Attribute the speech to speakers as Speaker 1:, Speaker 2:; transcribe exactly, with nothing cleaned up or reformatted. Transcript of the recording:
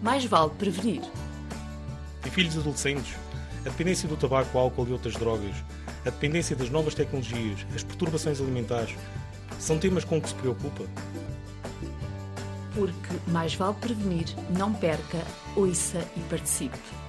Speaker 1: mais vale prevenir.
Speaker 2: Tem filhos adolescentes? A dependência do tabaco, álcool e outras drogas, a dependência das novas tecnologias, as perturbações alimentares, são temas com que se preocupa?
Speaker 1: Porque mais vale prevenir, não perca, ouça e participe.